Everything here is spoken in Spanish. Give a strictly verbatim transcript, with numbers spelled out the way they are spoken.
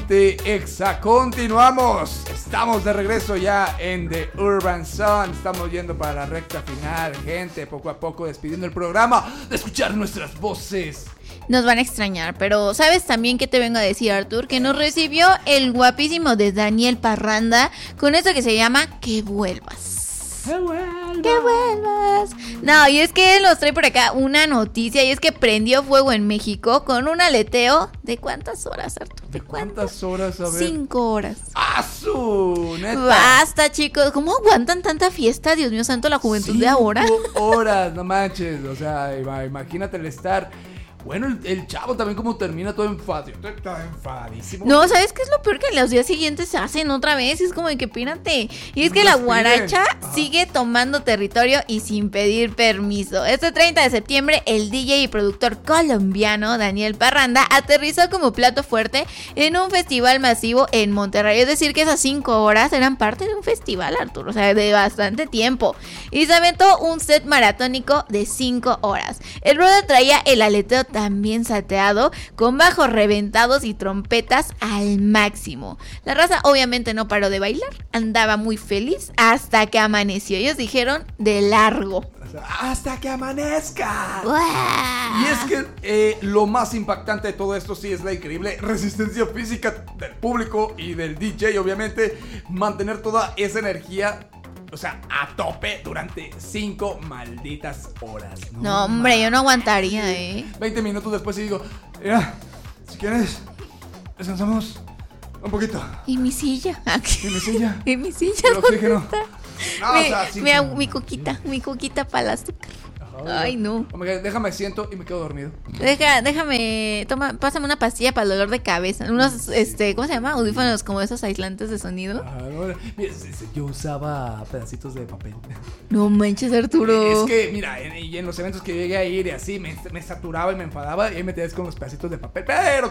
gente exa, continuamos. Estamos de regreso ya en The Urban Sun. Estamos yendo para la recta final, gente, poco a poco despidiendo el programa, de escuchar nuestras voces. Nos van a extrañar, pero ¿sabes también qué te vengo a decir, Artur? Que nos recibió el guapísimo de Daniel Parranda con esto que se llama Que Vuelvas. ¡Que vuelvas! ¡Que vuelvas! No, y es que él nos trae por acá una noticia, y es que prendió fuego en México con un aleteo. ¿De cuántas horas, Artur? ¿De cuántas horas? A ver. Cinco horas. ¡Ah, su! ¡Neta! Basta, chicos. ¿Cómo aguantan tanta fiesta? Dios mío santo, la juventud Cinco de ahora. horas, no manches. O sea, imagínate el estar... Bueno, el, el chavo también como termina todo enfadado. Está enfadísimo. No, ¿sabes qué es lo peor? Que los días siguientes se hacen otra vez. Es como de que espérate. Y es que la guaracha sigue tomando territorio y sin pedir permiso. Este treinta de septiembre, el D J y productor colombiano Daniel Parranda aterrizó como plato fuerte en un festival masivo en Monterrey. Es decir, que esas cinco horas eran parte de un festival, Arturo. O sea, de bastante tiempo. Y se aventó un set maratónico de cinco horas. El brother traía el aleteo también salteado, con bajos reventados y trompetas al máximo. La raza obviamente no paró de bailar, andaba muy feliz hasta que amaneció. Ellos dijeron de largo. ¡Hasta que amanezca! ¡Uah! Y es que eh, lo más impactante de todo esto sí es la increíble resistencia física del público y del D J, obviamente, mantener toda esa energía, o sea, a tope durante cinco malditas horas. No, no hombre, man. Yo no aguantaría, eh. veinte minutos después y digo, mira, si quieres, descansamos un poquito. ¿Y mi silla? ¿Y mi silla? ¿Y mi silla? El oxígeno. No, mi, o sea, mi, mi, mi coquita, mi coquita para el azúcar. Ay, no. Déjame siento y me quedo dormido. Deja, déjame, toma, pásame una pastilla para el dolor de cabeza. Unos, este, ¿cómo se llama? Audífonos como esos aislantes de sonido. Ah, no, mira, yo usaba pedacitos de papel. No manches, Arturo. Es que, mira, en, en los eventos que llegué a ir y así, me, me saturaba y me enfadaba y ahí me tenías con los pedacitos de papel. Pero